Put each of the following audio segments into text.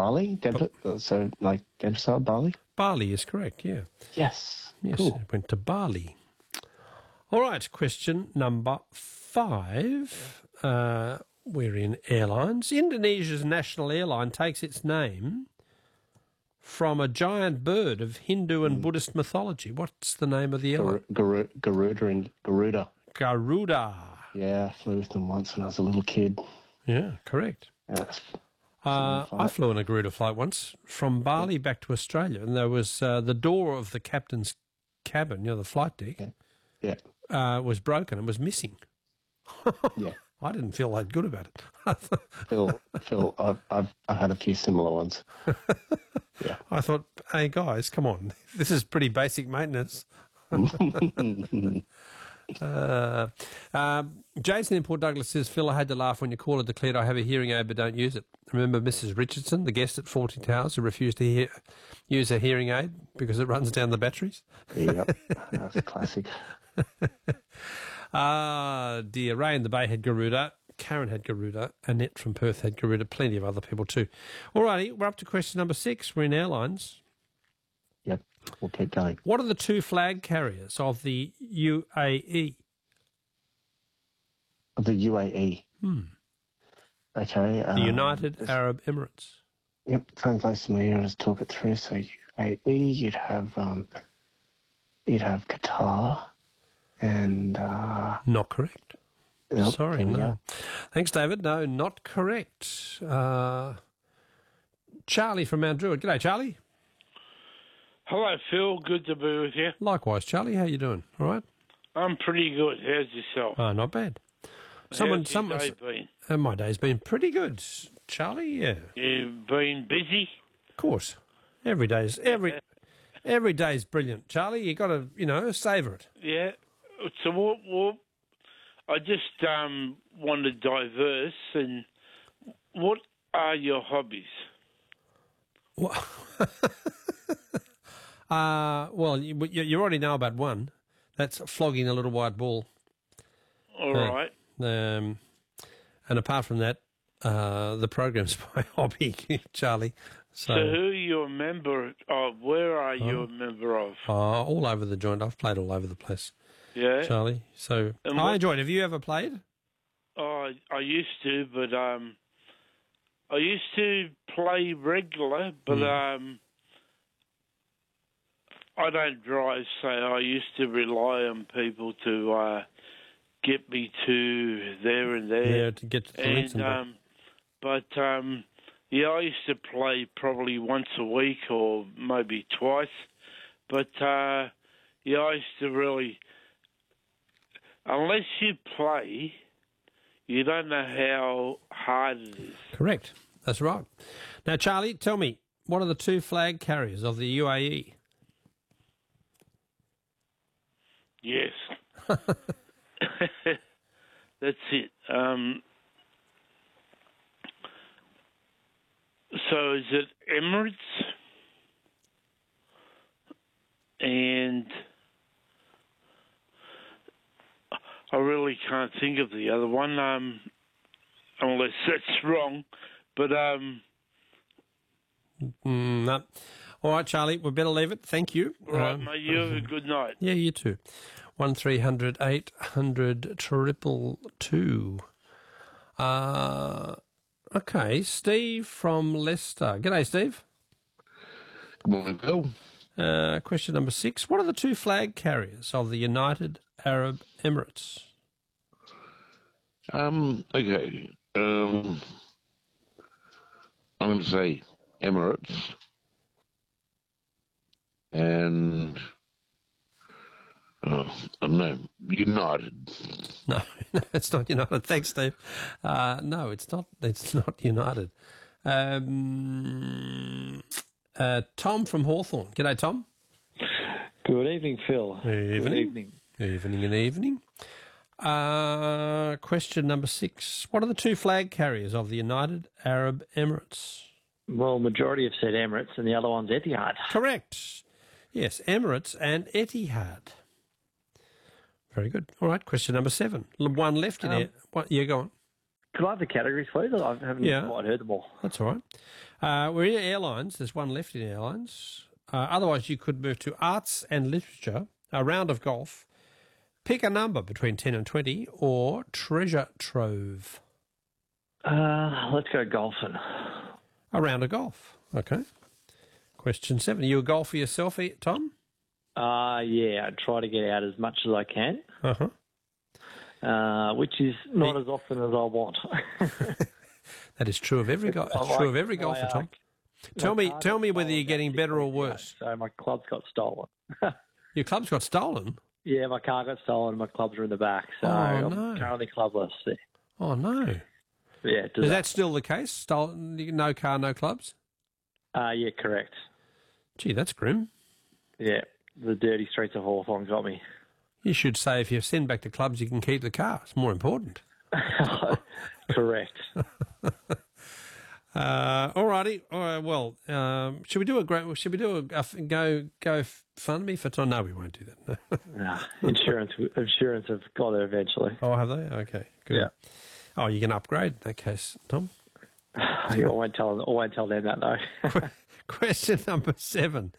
barley? So, like Dentresol barley? Bali is correct, yeah. Yes. Yes, Cool. it went to Bali. All right, question number 5. We're in airlines. Indonesia's national airline takes its name from a giant bird of Hindu and Buddhist mythology. What's the name of the airline? Garuda. Garuda. Yeah, I flew with them once when I was a little kid. Yeah, correct. I flew on a Garuda flight once from Bali back to Australia, and there was the door of the captain's cabin, the flight deck, was broken and was missing. Yeah. I didn't feel that good about it. Phil, I've had a few similar ones. Yeah. I thought, hey guys, come on, this is pretty basic maintenance. Jason in Port Douglas says, Phil, I had to laugh when your caller declared I have a hearing aid but don't use it. Remember Mrs. Richardson, the guest at 40 Towers, who refused to use a hearing aid because it runs down the batteries? Yep, that's a classic. Dear Ray in the Bay had Garuda, Karen had Garuda, Annette from Perth had Garuda, plenty of other people too. All righty, we're up to question number 6. We're in airlines. Yep, we'll keep going. What are the 2 flag carriers of the UAE? The UAE. Okay. The United Arab Emirates. Yep, sounds close to me. Let's talk it through. So UAE, you'd have Qatar, and not correct. Nope, Sorry, no. Thanks, David. No, not correct. Charlie from Mount Druitt. G'day, Charlie. Hello, Phil. Good to be with you. Likewise, Charlie. How you doing? All right? I'm pretty good. How's yourself? Oh, not bad. How's your day been? My day's been pretty good, Charlie. Yeah. You've been busy? Of course. Every day's brilliant, Charlie. You got to, savour it. Yeah. So what I just want to diverse. And what are your hobbies? Well, you already know about one. That's flogging a little white ball. All right. And apart from that, the program's my hobby, Charlie. So who are you a member of? Where are you a member of? All over the joint. I've played all over the place. Yeah. Charlie. So I enjoyed it. Have you ever played? Oh, I used to, but I used to play regular, but I don't drive, so I used to rely on people to get me to there and there. Yeah, to get to the links and back. But I used to play probably once a week or maybe twice. But I used to really, unless you play, you don't know how hard it is. Correct. That's right. Now, Charlie, tell me, what are the 2 flag carriers of the UAE? Yes. That's it. So is it Emirates? And I really can't think of the other one, unless that's wrong. But no. All right, Charlie, we better leave it. Thank you. Right, mate, you have a good night. Yeah, you too. 1300 800 222. Okay, Steve from Leicester. G'day, Steve. Good morning, Bill. Question number 6. What are the 2 flag carriers of the United Arab Emirates? Okay. I'm going to say Emirates. And I don't know, United. No, it's not United. Thanks, Steve. No, it's not. It's not United. Tom from Hawthorne. G'day, Tom. Good evening, Phil. Evening. Evening. Question number 6. What are the 2 flag carriers of the United Arab Emirates? Well, majority have said Emirates, and the other one's Etihad. Correct. Yes, Emirates and Etihad. Very good. All right, question number 7. One left in there. Yeah, go on. Could I have the categories, please? I haven't quite heard them all. That's all right. We're in airlines. There's one left in airlines. Otherwise, you could move to arts and literature, a round of golf. Pick a number between 10 and 20 or treasure trove. Let's go golfing. A round of golf. Okay. Question 7. Are you a golfer yourself, Tom? Yeah, I try to get out as much as I can. Uh-huh. Which is not as often as I want. That is true of every golfer, Tom. Tell me whether you're getting better or worse. So my club's got stolen. Your club's got stolen? Yeah, my car got stolen and my clubs are in the back. So I'm currently clubless. Oh, no. Yeah. Is that still the case? Stolen, no car, no clubs? Yeah, correct. Gee, that's grim. Yeah, the dirty streets of Hawthorne got me. You should say if you send back to clubs, you can keep the car. It's more important. Correct. All righty. All right, well, should we do a GoFundMe for Tom? No, we won't do that. No. Nah, insurance have got there eventually. Oh, have they? Okay, good. Yeah. Oh, you can upgrade in that case, Tom. I won't tell them that though. Question number 7.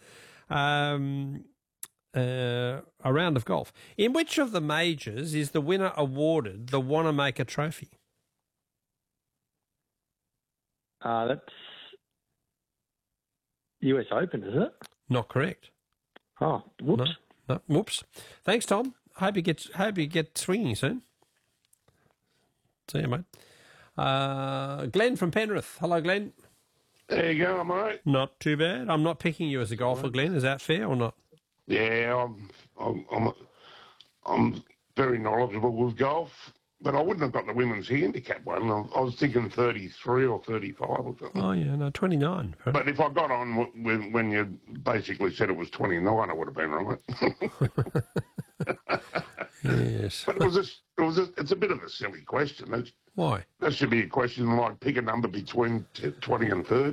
A round of golf. In which of the majors is the winner awarded the Wanamaker Trophy? That's US Open, is it? Not correct. Oh, whoops. No, whoops. Thanks, Tom. Hope you get swinging soon. See you, mate. Glenn from Penrith. Hello, Glenn. There you go, mate. Not too bad. I'm not picking you as a golfer, Glenn. Is that fair or not? Yeah, I'm very knowledgeable with golf, but I wouldn't have got the women's handicap one. I was thinking 33 or 35 or something. Oh, yeah, no, 29. But if I got on when you basically said it was 29, I would have been right. Yes. But it's a bit of a silly question. Why? That should be a question like pick a number between 20 and 30.